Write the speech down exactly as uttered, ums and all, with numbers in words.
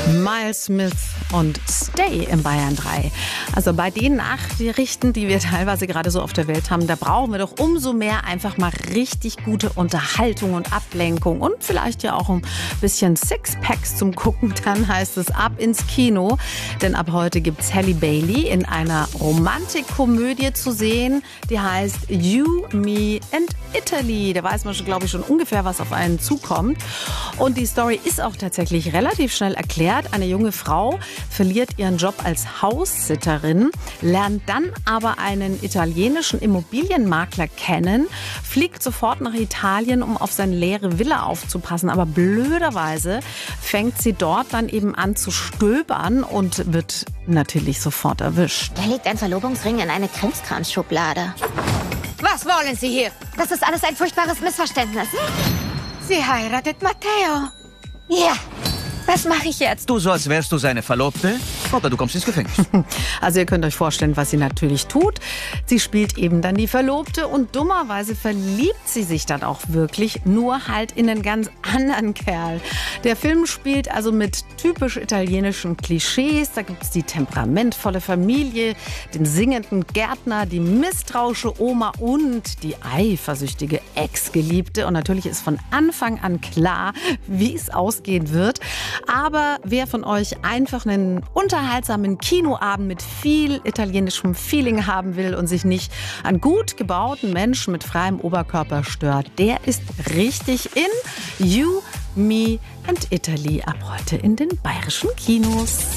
Miles Smith und Stay im Bayern drei. Also bei den Nachrichten, die wir teilweise gerade so auf der Welt haben, da brauchen wir doch umso mehr einfach mal richtig gute Unterhaltung und Ablenkung und vielleicht ja auch ein bisschen Sixpacks zum Gucken. Dann heißt es ab ins Kino, denn ab heute gibt's Halle Bailey in einer Romantikkomödie zu sehen, die heißt You, Me and Italy. Da weiß man schon, glaube ich, schon ungefähr, was auf einen zukommt. Und die Story ist auch tatsächlich relativ schnell erklärt. Eine junge Frau verliert ihren Job als Haussitterin, lernt dann aber einen italienischen Immobilienmakler kennen, fliegt sofort nach Italien, um auf seine leere Villa aufzupassen. Aber blöderweise fängt sie dort dann eben an zu stöbern und wird natürlich sofort erwischt. Da liegt ein Verlobungsring in eine Krimskrams-Schublade. Was wollen Sie hier? Das ist alles ein furchtbares Missverständnis. Sie heiratet Matteo. Ja, was mache ich jetzt? Du so, als wärst du seine Verlobte, oder du kommst ins Gefängnis. Also ihr könnt euch vorstellen, was sie natürlich tut. Sie spielt eben dann die Verlobte und dummerweise verliebt sie sich dann auch wirklich, nur halt in einen ganz anderen Kerl. Der Film spielt also mit typisch italienischen Klischees. Da gibt es die temperamentvolle Familie, den singenden Gärtner, die misstrauische Oma und die eifersüchtige Ex-Geliebte. Und natürlich ist von Anfang an klar, wie es ausgehen wird. Aber wer von euch einfach einen unterhaltsamen Kinoabend mit viel italienischem Feeling haben will und sich nicht an gut gebauten Menschen mit freiem Oberkörper stört, der ist richtig in You, Me and Italy ab heute in den bayerischen Kinos.